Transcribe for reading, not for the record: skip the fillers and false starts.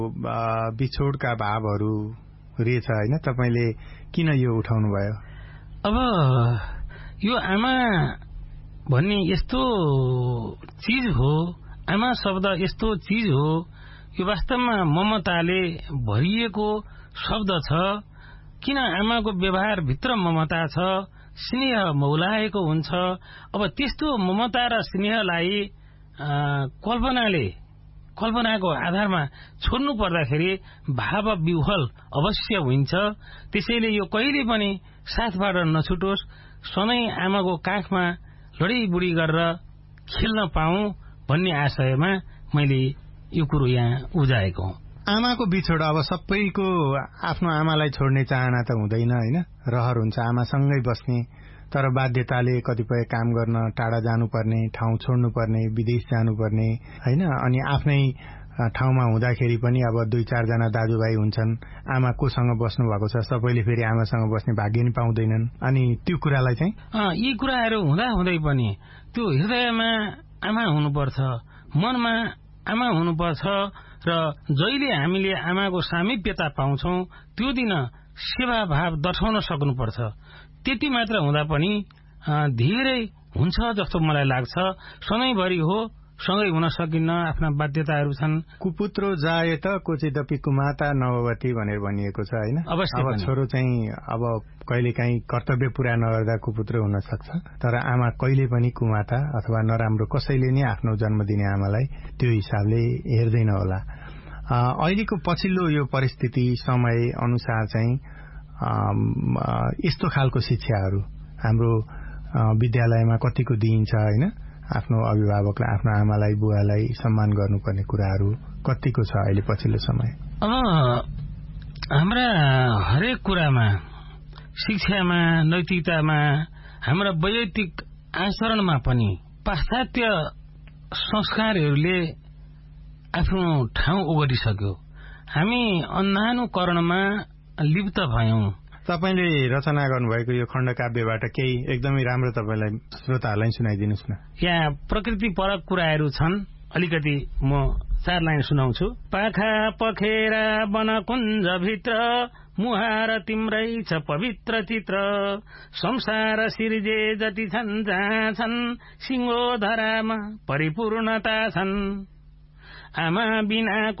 बिछोडका भावहरू रहेछ हैन, तपाईले किन यो उठाउनु भयो? अब यो आमा भन्ने यस्तो चीज हो, आमा शब्द यस्तो चीज हो, यो वास्तवमा ममताले भरिएको शब्द छ। किन आमाको व्यवहार भित्र ममता छ, स्नेह मौलाएको हुन्छ। अब त्यस्तो ममता र स्नेहलाई कल्पनाको आधारमा छोड्नु पर्दाखेरि भाव विह्वल अवश्य हुन्छ। त्यसैले यो कहिले पनि साथबाट नछुटोस्, सधैँ आमाको काखमा लडीबुडी गरेर खेल्न पाऊँ भन्ने आशयमा मैले यो कुरो यहाँ उब्जाएको हुँ। आमाको बिछोड अब सबैको आफ्नो आमालाई छोड्ने चाहना त हुँदैन हैन, रहर हुन्छ आमासँगै बस्ने, तर बाध्यताले कतिपय काम गर्न टाढा जानुपर्ने, ठाउँ छोड्नुपर्ने, विदेश जानुपर्ने हैन, अनि आफ्नै ठाउँमा हुँदाखेरि पनि अब 2-4 जना दाजुभाइ हुन्छन्, आमा कोसँग बस्नु भएको छ, सबैले फेरि आमासँग बस्ने भाग्य नि पाउँदैनन्। अनि त्यो कुरालाई चाहिँ यी कुराहरू हुँदा हुँदै पनि त्यो हृदयमा आमा हुनुपर्छ, मनमा आमा हुनुपर्छ र जहिले हामीले आमाको सामिप्यता पाउँछौं त्यो दिन सेवा भाव दर्शाउन सक्नुपर्छ। त्यति मात्र हुँदा पनि धेरै हुन्छ जस्तो मलाई लाग्छ। सधैँभरि हो सँगै हुन सकिन्न, आफ्ना बाध्यताहरू छन्। कुपुत्रो जायत क्वचिदपि कुमाता नभवती भनेर भनिएको छ हैन। अब छोरो चाहिँ अब कहिलेकाहीँ कर्तव्य पूरा नगर्दा कुपुत्र हुन सक्छ, तर आमा कहिले पनि कुमाता अथवा नराम्रो कसैले नै आफ्नो जन्म दिने आमालाई त्यो हिसाबले हेर्दैन होला। अहिलेको पछिल्लो यो परिस्थिति समय अनुसार चाहिँ यस्तो खालको शिक्षाहरू हाम्रो विद्यालयमा कतिको दिइन्छ हैन, आफ्नो अभिभावकलाई, आफ्नो आमालाई, बुवालाई सम्मान गर्नुपर्ने कुराहरू कतिको छ अहिले पछिल्लो समय? हाम्रा हरेक कुरामा, शिक्षामा, नैतिकतामा, हाम्रा वैयक्तिक आचरणमा पनि पाश्चात्य संस्कारहरूले आफ्नो ठाउँ ओगटिसक्यो। हामी अन्धानुकरणमा लिप्त भयौं। तपाईले रचना गर्नुभएको यो खण्डकाव्यबाट केही एकदमै राम्रो तपाईलाई श्रोताहरूलाई सुनाइदिनुस् न। यहाँ प्रकृति परक कुराहरू छन्, अलिकति म 4 लाइन सुनाउँछु। पाखा पखेरा वनकुञ्ज भित्र मुहार तिम्रै छ पवित्र चित्र, संसार सिर्जे जति छन् जहाँ छन् सिंहो धरामा परिपूर्णता छन्, आमा बिना